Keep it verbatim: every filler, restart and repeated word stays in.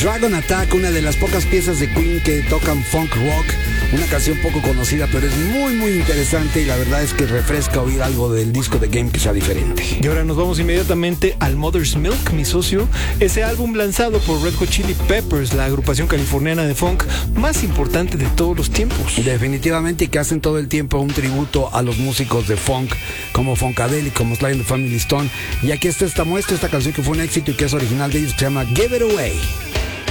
Dragon Attack, una de las pocas piezas de Queen que tocan funk rock, una canción poco conocida, pero es muy muy interesante y la verdad es que refresca oír algo del disco de Game que sea diferente. Y ahora nos vamos inmediatamente al Mother's Milk, mi socio, ese álbum lanzado por Red Hot Chili Peppers, la agrupación californiana de funk más importante de todos los tiempos. Definitivamente, que hacen todo el tiempo un tributo a los músicos de funk como Funkadelic, como Sly and the Family Stone. Y aquí está esta muestra, esta canción que fue un éxito y que es original de ellos, que se llama Give It Away.